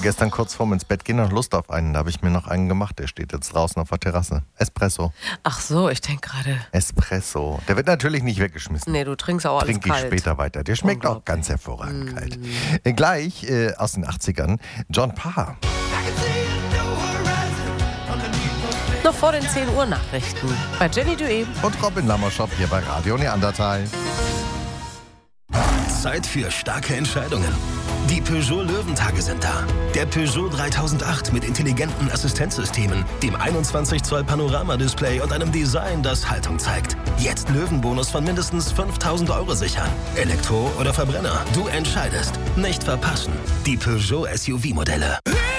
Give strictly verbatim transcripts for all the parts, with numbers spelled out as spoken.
gestern kurz vorm ins Bett gehen noch Lust auf einen. Da habe ich mir noch einen gemacht. Der steht jetzt draußen auf der Terrasse. Espresso. Ach so, ich denke gerade. Espresso. Der wird natürlich nicht weggeschmissen. Nee, du trinkst auch alles Trinke ich kalt. später weiter. Der schmeckt auch ganz hervorragend mm. kalt. Äh, gleich äh, aus den achtzigern John Parr. Noch vor den zehn Uhr Nachrichten. Bei Jenny Dueb. Und Robin Lammerschott hier bei Radio Neandertal. Zeit für starke Entscheidungen. Die Peugeot Löwentage sind da. Der Peugeot dreitausendacht mit intelligenten Assistenzsystemen, dem einundzwanzig Zoll Panoramadisplay und einem Design, das Haltung zeigt. Jetzt Löwenbonus von mindestens fünftausend Euro sichern. Elektro oder Verbrenner, du entscheidest. Nicht verpassen. Die Peugeot S U V-Modelle.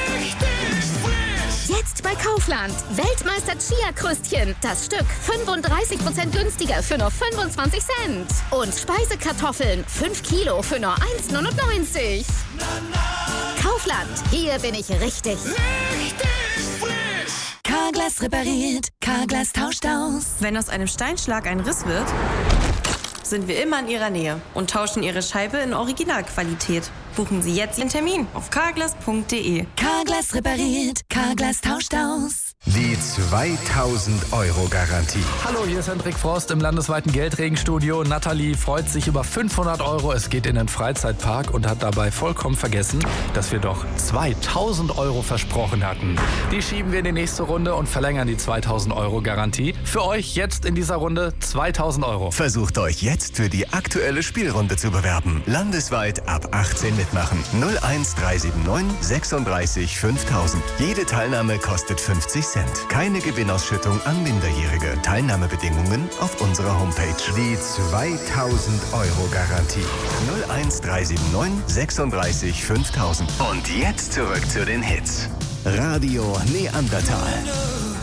Jetzt bei Kaufland. Weltmeister Chia-Krüstchen. Das Stück fünfunddreißig Prozent günstiger für nur fünfundzwanzig Cent. Und Speisekartoffeln fünf Kilo für nur eins neunundneunzig. Kaufland. Hier bin ich richtig. Richtig frisch. Carglass repariert. Carglass tauscht aus. Wenn aus einem Steinschlag ein Riss wird, sind wir immer in Ihrer Nähe und tauschen Ihre Scheibe in Originalqualität. Buchen Sie jetzt Ihren Termin auf carglass punkt de. Carglass repariert, Carglass tauscht aus. Die zweitausend Euro Garantie. Hallo, hier ist Hendrik Frost im landesweiten Geldregenstudio. Nathalie freut sich über fünfhundert Euro. Es geht in den Freizeitpark und hat dabei vollkommen vergessen, dass wir doch zweitausend Euro versprochen hatten. Die schieben wir in die nächste Runde und verlängern die zweitausend Euro Garantie. Für euch jetzt in dieser Runde zweitausend Euro. Versucht euch jetzt für die aktuelle Spielrunde zu bewerben. Landesweit ab achtzehn mitmachen. null eins drei sieben neun sechsunddreißig fünftausend. Jede Teilnahme kostet fünfzig Cent. Keine Gewinnausschüttung an Minderjährige. Teilnahmebedingungen auf unserer Homepage. Die zweitausend Euro Garantie. null eins drei sieben neun sechsunddreißig fünftausend. Und jetzt zurück zu den Hits. Radio Neandertal.